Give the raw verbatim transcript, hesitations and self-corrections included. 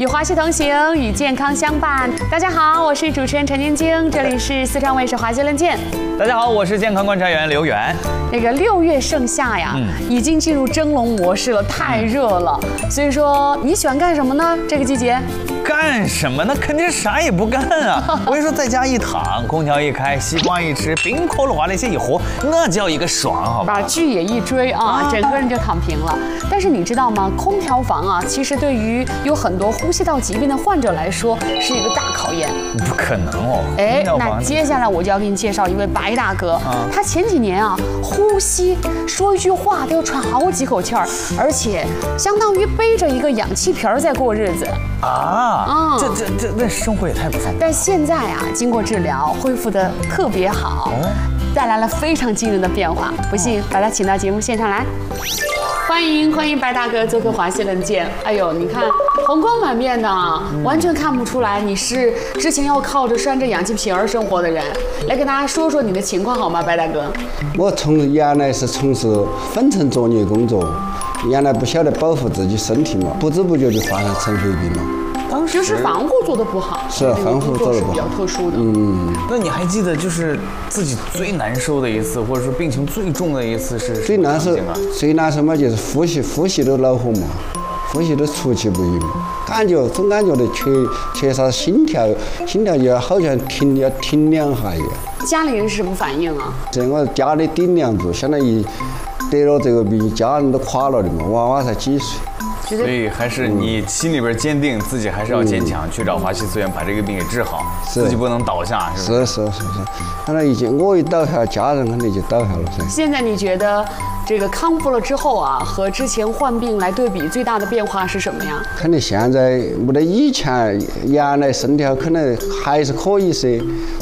与华西同行，与健康相伴。大家好，我是主持人陈晶晶，这里是四川卫视华西论健。 大家好，我是健康观察员刘源。 那个六月盛夏呀，嗯、已经进入蒸笼模式了，太热了。所以说，你喜欢干什么呢？这个季节？ 干什么呢？肯定啥也不干啊！我跟你说，在家一躺，空调一开，西瓜一吃，冰可乐那些一喝，那叫一个爽，好吧？ 把剧也一追啊，啊整个人就躺平了。但是你知道吗？空调房啊，其实对于有很多呼吸道疾病的患者来说，是一个大考验。 不可能哦！ 哎，那接下来我就要给你介绍一位白大哥，啊、他前几年啊，呼吸说一句话都要喘好几口气儿，而且相当于背着一个氧气瓶在过日子啊。啊，这这这那生活也太不方便了。 但现在啊，经过治疗，恢复得特别好，哦、带来了非常惊人的变化。不信，把他请到节目现场来，欢迎欢迎白大哥做客华西论健。哎呦，你看红光满面的，嗯、完全看不出来你是之前要靠着拴着氧气瓶儿生活的人。来跟大家说说你的情况好吗，白大哥？ 我从原来是从事粉尘作业工作，原来不晓得保护自己身体嘛，不知不觉就患上尘肺病了。 就是防护做得不好， 是防护做得不好， 比较特殊的。 嗯，那你还记得就是自己最难受的一次，或者说病情最重的一次是？ 最难受，最难受嘛就是呼吸，呼吸都恼火嘛，呼吸都出气不匀嘛，感觉总感觉的缺缺少心跳，心跳就好像停要停两下一样。 家里人是什么反应啊？ 这我家里顶梁柱，相当于得了这个病，家人都垮了的嘛，娃娃才几岁。 所以还是你心里边坚定，自己还是要坚强，去找华西资源把这个病给治好，自己不能倒下，是不是？ 是是是是，当然已经我一倒下，家人肯定就倒下了噻。 现在你觉得这个康复了之后啊，和之前患病来对比，最大的变化是什么呀？ 肯定现在没得以前原来身体可能还是可以噻。